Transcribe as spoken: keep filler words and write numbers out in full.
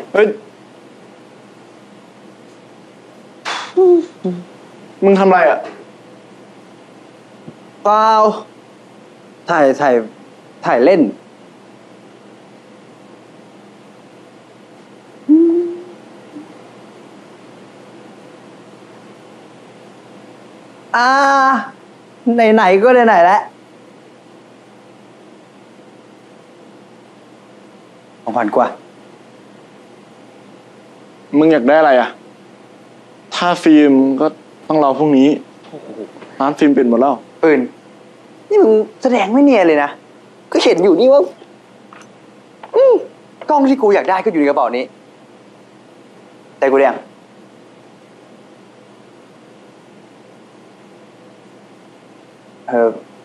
เฮ้ยมึงทำอะไรอ่ะเปล่าถ่ายถ่ายถ่ายเล่นอ่าไหนๆก็ไหนๆแล้วของพันกว่ามึงอยากได้อะไรอ่ะถ้าฟิล์มก็ต้องรอพรุ่งนี้ร้านฟิล์มปิดหมดแล้วปืนนี่มึงแสดงไม่เนียนเลยนะก็เห็นอยู่นี่ว่าอืมกล้องที่กูอยากได้ก็อยู่ในกระเป๋านี้แต่กูเรียงเออ